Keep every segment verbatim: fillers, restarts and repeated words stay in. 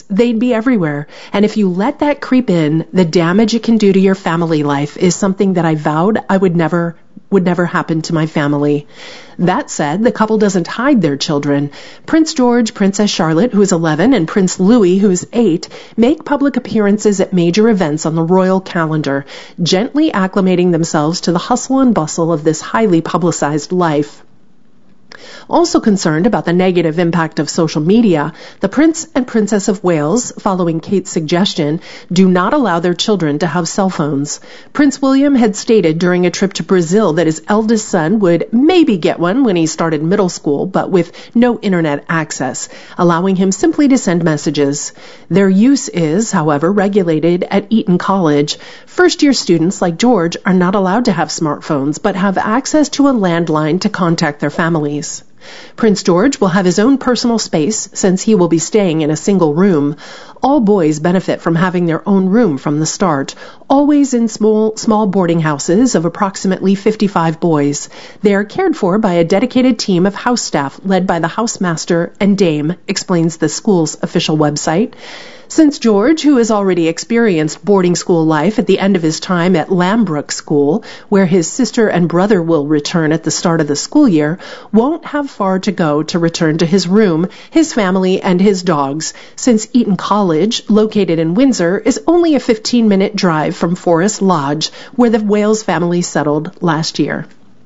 they'd be everywhere. And if you let that creep in, the damage it can do to your family life is something that I vowed I would never would never happen to my family. That said, the couple doesn't hide their children. Prince George, Princess Charlotte, who is eleven, and Prince Louis, who is eight, make public appearances at major events on the royal calendar, gently acclimating themselves to the hustle and bustle of this highly publicized life. Also concerned about the negative impact of social media, the Prince and Princess of Wales, following Kate's suggestion, do not allow their children to have cell phones. Prince William had stated during a trip to Brazil that his eldest son would maybe get one when he started middle school, but with no internet access, allowing him simply to send messages. Their use is, however, regulated at Eton College. First-year students like George are not allowed to have smartphones, but have access to a landline to contact their families. Prince George will have his own personal space since he will be staying in a single room. All boys benefit from having their own room from the start, always in small, small boarding houses of approximately fifty-five boys. They are cared for by a dedicated team of house staff led by the housemaster and dame, explains the school's official website. Since George, who has already experienced boarding school life at the end of his time at Lambrook School, where his sister and brother will return at the start of the school year, won't have far to go to return to his room, his family, and his dogs, since Eton College, located in Windsor, is only a fifteen-minute drive from Forest Lodge, where the Wales family settled last year.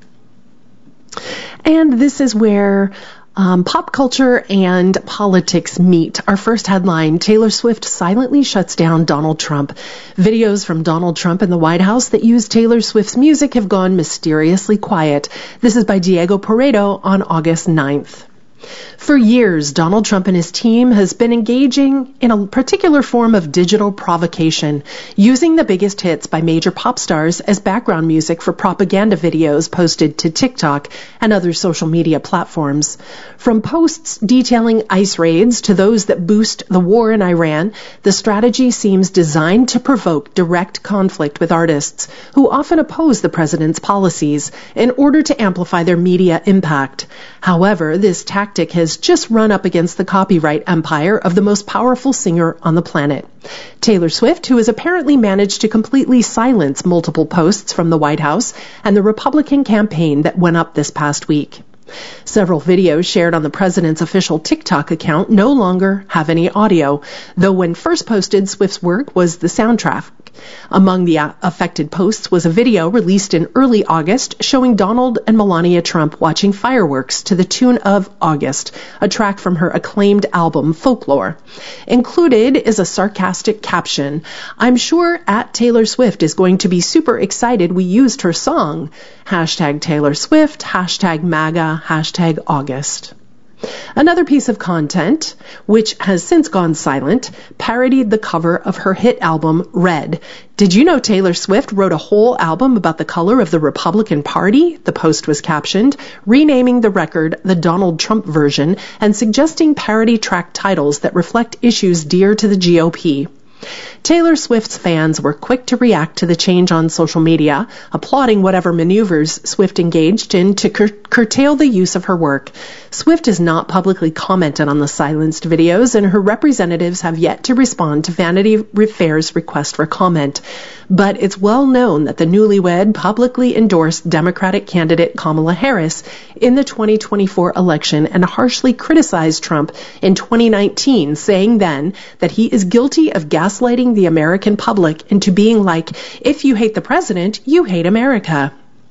And this is where Um, pop culture and politics meet. Our first headline, Taylor Swift silently shuts down Donald Trump. Videos from Donald Trump in the White House that use Taylor Swift's music have gone mysteriously quiet. This is by Diego Pareto on August ninth. For years, Donald Trump and his team has been engaging in a particular form of digital provocation, using the biggest hits by major pop stars as background music for propaganda videos posted to TikTok and other social media platforms. From posts detailing ICE raids to those that boost the war in Iran, the strategy seems designed to provoke direct conflict with artists who often oppose the president's policies in order to amplify their media impact. However, this tactic has just run up against the copyright empire of the most powerful singer on the planet. Taylor Swift, who has apparently managed to completely silence multiple posts from the White House and the Republican campaign that went up this past week. Several videos shared on the president's official TikTok account no longer have any audio, though when first posted, Swift's work was the soundtrack. Among the affected posts was a video released in early August showing Donald and Melania Trump watching fireworks to the tune of August, a track from her acclaimed album Folklore. Included is a sarcastic caption, "I'm sure at Taylor Swift is going to be super excited we used her song. Hashtag Taylor Swift, hashtag MAGA, hashtag August." Another piece of content, which has since gone silent, parodied the cover of her hit album, Red. Did you know Taylor Swift wrote a whole album about the color of the Republican Party? The post was captioned, renaming the record the Donald Trump version and suggesting parody track titles that reflect issues dear to the G O P. Taylor Swift's fans were quick to react to the change on social media, applauding whatever maneuvers Swift engaged in to cur- curtail the use of her work. Swift has not publicly commented on the silenced videos, and her representatives have yet to respond to Vanity Fair's request for comment. But it's well known that the newlywed publicly endorsed Democratic candidate Kamala Harris in the twenty twenty-four election and harshly criticized Trump in twenty nineteen, saying then that he is guilty of gaslighting the American public into being like, if you hate the president, you hate America.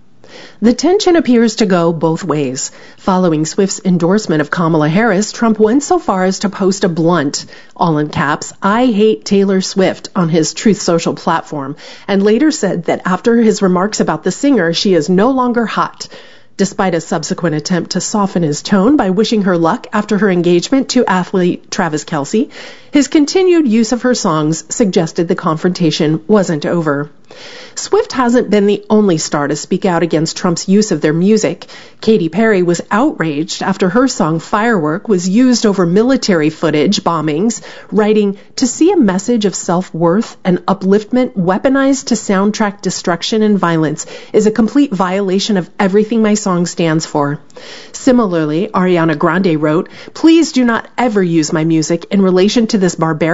The tension appears to go both ways. Following Swift's endorsement of Kamala Harris, Trump went so far as to post a blunt, all in caps, "I hate Taylor Swift" on his Truth Social platform, and later said that after his remarks about the singer, she is no longer hot, despite a subsequent attempt to soften his tone by wishing her luck after her engagement to athlete Travis Kelce. His continued use of her songs suggested the confrontation wasn't over. Swift hasn't been the only star to speak out against Trump's use of their music. Katy Perry was outraged after her song Firework was used over military footage bombings, writing, "To see a message of self-worth and upliftment weaponized to soundtrack destruction and violence is a complete violation of everything my song stands for." Similarly, Ariana Grande wrote, "Please do not ever use my music in relation to this barbaric